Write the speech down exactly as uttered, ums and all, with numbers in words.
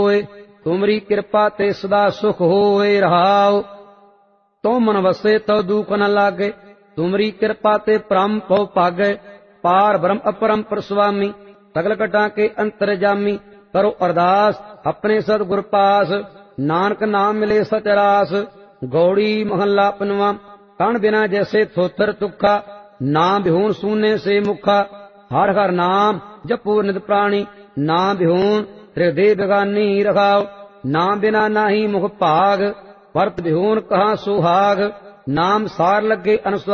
ਹੋਏ, ਤੁਮਰੀ ਕਿਰਪਾ ਤੇ ਸਦਾ ਸੁਖ ਹੋਏ ਰਹਾਉ। ਤੋ ਮਨ ਵਸੇ ਤਉ ਦੁਖ ਨ ਲਾਗੇ, ਤੁਮਰੀ ਕਿਰਪਾ ਤੇ ਪ੍ਰਮ ਪਉ ਭਾਗੈ। ਪਾਰ ਬ੍ਰਹਮ ਅਪਰੰਪਰ ਸੁਆਮੀ, ਸਗਲ ਘਟਾਂ ਕੇ ਅੰਤਰਜਾਮੀ। ਕਰੋ ਅਰਦਾਸ ਆਪਣੇ ਸਤਿਗੁਰ ਪਾਸ, ਨਾਨਕ ਨਾਮ ਮਿਲੇ ਸਚਰਾਸ। ਗੌੜੀ ਮਹੱਲਾ ਪੰਜਵਾਂ। ਕਣ ਬਿਨਾ ਜੈਸੇ ਥੋਥਰ ਤੁਖਾ, ਨਾਮ ਬਿਹੂਨ ਸੂਨੇ ਸੇ ਮੁਖਾ। ਹਰ ਹਰ ਨਾਮ ਜਪੋ ਨਿਤ ਪ੍ਰਾਣੀ, ਨਾਮ ਬਿਹੂਨ ਹਿਰਦੇ ਬਿਗਾਨੀ ਰਖਾਓ। ਨਾਮ ਬਿਨਾ ਨਾਹੀ ਮੁਖ ਭਾਗ, ਵਰਤ ਬਿਹੂਨ ਕਹਾਂ ਸੁਹਾਗ। ਨਾਮ ਸਾਰ ਲੱਗੇ ਅਨੁਸਵਾਰ